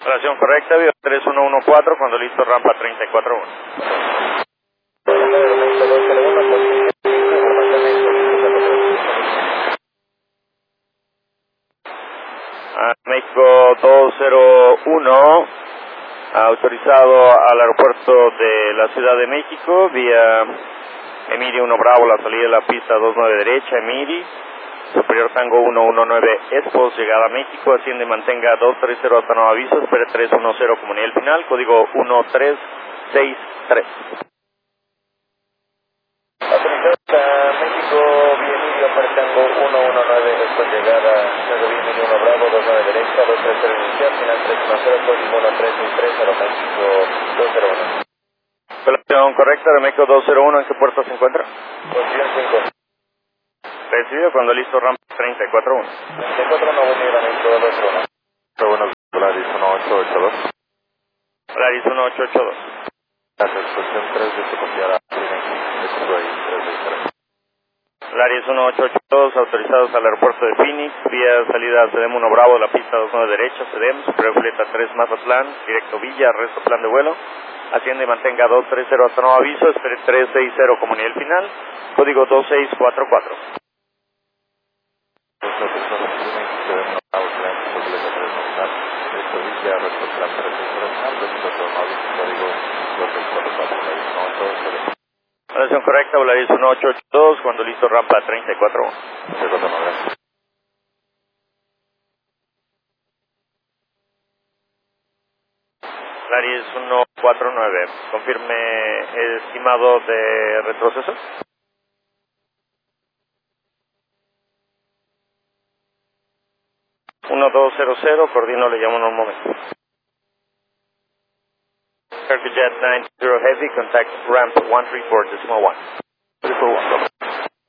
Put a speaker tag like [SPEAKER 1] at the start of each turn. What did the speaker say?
[SPEAKER 1] Relación correcta, Viva 3114, cuando listo, rampa 341. México 201, autorizado al aeropuerto de la Ciudad de México, vía Emiri 1 Bravo, la salida de la pista 29 derecha, Emiri, Superior Tango 119 Expos, llegada a México, asciende y mantenga 230 hasta nuevo aviso, espere 310 como nivel final, código 1363.
[SPEAKER 2] México, vía Emiri, Opera Tango 119, después llegada, luego vía Emiri 1 Bravo, 29 derecha, 230 inicial, final 310, código 1363, Aeroméxico 201.
[SPEAKER 1] Relación correcta de México 201, ¿en qué puerto se encuentra?
[SPEAKER 2] Posición 5.
[SPEAKER 1] Recibido, cuando listo, rampa 341.
[SPEAKER 2] 341, buen día, México 201.
[SPEAKER 3] Buenos Polaris 1882.
[SPEAKER 1] Polaris 1882.
[SPEAKER 3] Gracias, estación 3 de su copiada.
[SPEAKER 1] Polaris 1882, autorizados al aeropuerto de Phoenix, vía salida CEDEM 1 Bravo de la pista 29 derecha, CEDEM, Superior Julieta 3 Mazatlán, directo Villa, resto plan de vuelo. Asciende y mantenga 230 hasta nuevo aviso, espere 360 como nivel final, código 2644. Relación correcta, Polaris 1882, cuando listo, rampa 341. Polaris 149, confirme el estimado de retroceso. 1200, coordino, le llamo en un momento. Turkish Jet 90 Heavy, contact ramp 134.1. 341.